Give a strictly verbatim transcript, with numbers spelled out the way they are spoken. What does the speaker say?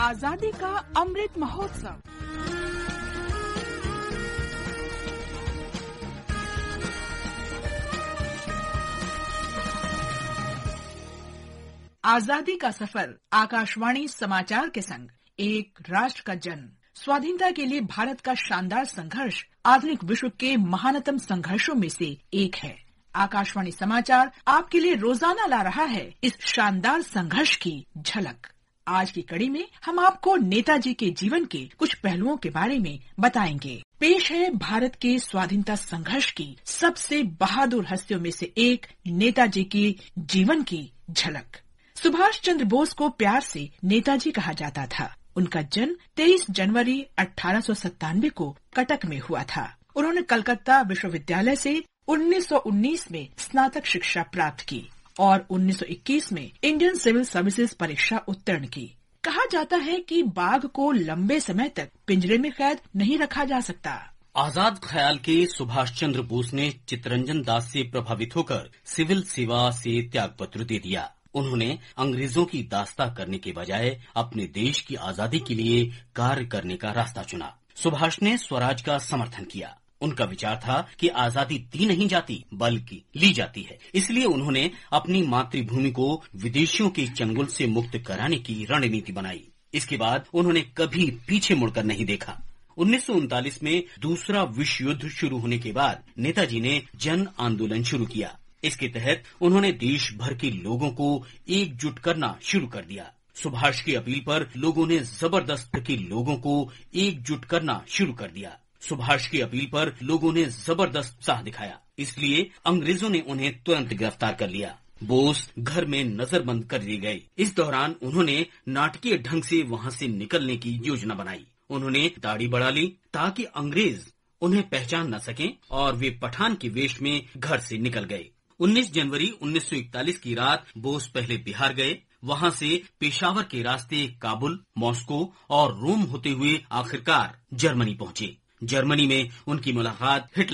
आजादी का अमृत महोत्सव। आजादी का सफर आकाशवाणी समाचार के संग एक राष्ट्र का जन्म, स्वाधीनता के लिए भारत का शानदार संघर्ष आधुनिक विश्व के महानतम संघर्षों में से एक है। आकाशवाणी समाचार आपके लिए रोजाना ला रहा है इस शानदार संघर्ष की झलक। आज की कड़ी में हम आपको नेताजी के जीवन के कुछ पहलुओं के बारे में बताएंगे। पेश है भारत के स्वाधीनता संघर्ष की सबसे बहादुर हस्तियों में से एक नेताजी के जीवन की झलक। सुभाष चंद्र बोस को प्यार से नेताजी कहा जाता था। उनका जन्म तेईस जनवरी अठारह सौ सत्तानवे को कटक में हुआ था। उन्होंने कलकत्ता विश्वविद्यालय से उन्नीस सौ उन्नीस में स्नातक शिक्षा प्राप्त की और उन्नीस सौ इक्कीस में इंडियन सिविल सर्विसेज परीक्षा उत्तीर्ण की। कहा जाता है कि बाघ को लंबे समय तक पिंजरे में कैद नहीं रखा जा सकता। आजाद ख्याल के सुभाष चंद्र बोस ने चित्तरंजन दास से प्रभावित होकर सिविल सेवा से त्याग पत्र दे दिया। उन्होंने अंग्रेजों की दास्ता करने के बजाय अपने देश की आजादी के लिए कार्य करने का रास्ता चुना। सुभाष ने स्वराज का समर्थन किया। उनका विचार था कि आजादी दी नहीं जाती बल्कि ली जाती है। इसलिए उन्होंने अपनी मातृभूमि को विदेशियों के चंगुल से मुक्त कराने की रणनीति बनाई। इसके बाद उन्होंने कभी पीछे मुड़कर नहीं देखा। उन्नीस सौ उनतालीस में दूसरा विश्व युद्ध शुरू होने के बाद नेताजी ने जन आंदोलन शुरू किया। इसके तहत उन्होंने देश भर के लोगों को एकजुट करना शुरू कर दिया। सुभाष की अपील पर लोगों ने जबरदस्त के लोगों को एकजुट करना शुरू कर दिया। सुभाष की अपील पर लोगों ने जबरदस्त उत्साह दिखाया, इसलिए अंग्रेजों ने उन्हें तुरंत गिरफ्तार कर लिया। बोस घर में नजरबंद कर दिए गए। इस दौरान उन्होंने नाटकीय ढंग से वहां से निकलने की योजना बनाई। उन्होंने दाढ़ी बढ़ा ली ताकि अंग्रेज उन्हें पहचान न सकें और वे पठान के वेश में घर से निकल गए। उन्नीस जनवरी उन्नीस सौ इकतालीस की रात बोस पहले बिहार गए। वहां से पेशावर के रास्ते काबुल, मॉस्को और रोम होते हुए आखिरकार जर्मनी पहुंचे। जर्मनी में उनकी मुलाकात हिटलर